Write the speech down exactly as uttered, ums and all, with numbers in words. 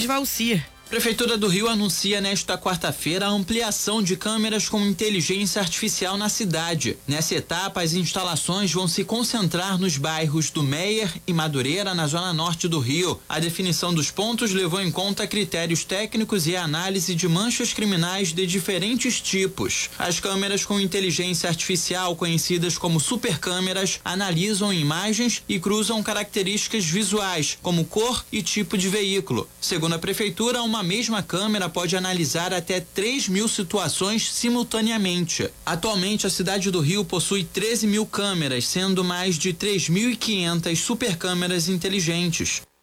Valcir. Prefeitura do Rio anuncia nesta quarta-feira a ampliação de câmeras com inteligência artificial na cidade. Nessa etapa, as instalações vão se concentrar nos bairros do Meier e Madureira, na zona norte do Rio. A definição dos pontos levou em conta critérios técnicos e a análise de manchas criminais de diferentes tipos. As câmeras com inteligência artificial, conhecidas como supercâmeras, analisam imagens e cruzam características visuais, como cor e tipo de veículo. Segundo a Prefeitura, uma Uma mesma câmera pode analisar até três mil situações simultaneamente. Atualmente, a cidade do Rio possui treze mil câmeras, sendo mais de três mil e quinhentas supercâmeras inteligentes.